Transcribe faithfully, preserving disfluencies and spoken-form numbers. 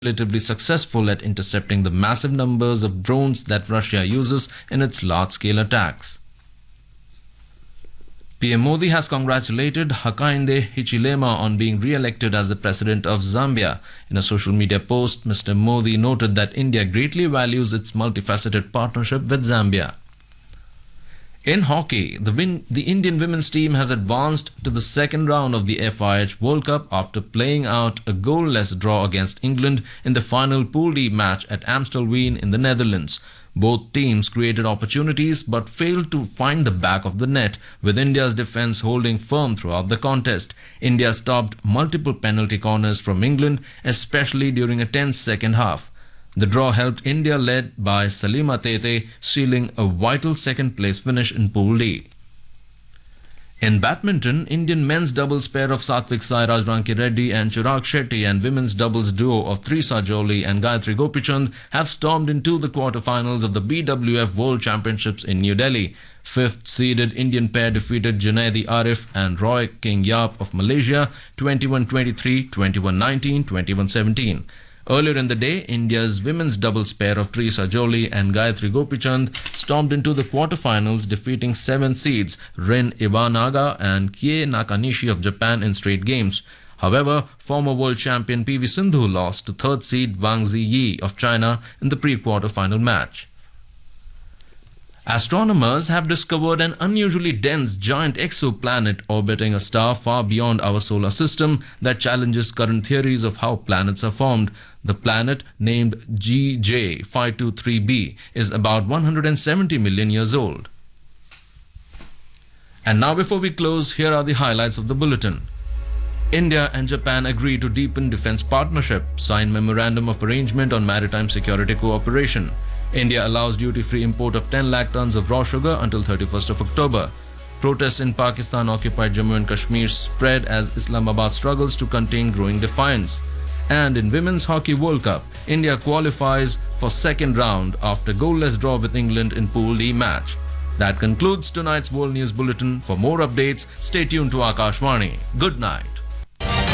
relatively successful at intercepting the massive numbers of drones that Russia uses in its large-scale attacks. P M Modi has congratulated Hakainde Hichilema on being re-elected as the president of Zambia. In a social media post, Mister Modi noted that India greatly values its multifaceted partnership with Zambia. In hockey, the, win- the Indian women's team has advanced to the second round of the F I H World Cup after playing out a goalless draw against England in the final Pool D match at Amstelveen in the Netherlands. Both teams created opportunities but failed to find the back of the net, with India's defence holding firm throughout the contest. India stopped multiple penalty corners from England, especially during a tense second half. The draw helped India, led by Salima Tete, sealing a vital second-place finish in Pool D. In badminton, Indian men's doubles pair of Satvik Sairaj Rankireddy and Chirag Shetty and women's doubles duo of Trisa Jolie and Gayatri Gopichand have stormed into the quarter-finals of the B W F World Championships in New Delhi. Fifth-seeded Indian pair defeated Junaidi Arif and Roy King Yap of Malaysia twenty-one twenty-three, twenty-one nineteen, twenty-one seventeen. Earlier in the day, India's women's doubles pair of Trisa Jolie and Gayatri Gopichand stormed into the quarterfinals, defeating seven seeds Rin Iwanaga and Kie Nakanishi of Japan in straight games. However, former world champion P V Sindhu lost to third seed Wang Ziyi of China in the pre-quarterfinal match. Astronomers have discovered an unusually dense giant exoplanet orbiting a star far beyond our solar system that challenges current theories of how planets are formed. The planet, named G J five two three b, is about one hundred seventy million years old. And now, before we close, here are the highlights of the bulletin. India and Japan agree to deepen defense partnership, sign memorandum of arrangement on maritime security cooperation. India allows duty-free import of ten lakh tons of raw sugar until thirty-first of October. Protests in Pakistan-occupied Jammu and Kashmir spread as Islamabad struggles to contain growing defiance. And in Women's Hockey World Cup, India qualifies for second round after goalless draw with England in Pool D match. That concludes tonight's World News Bulletin. For more updates, stay tuned to Akashvani. Good night.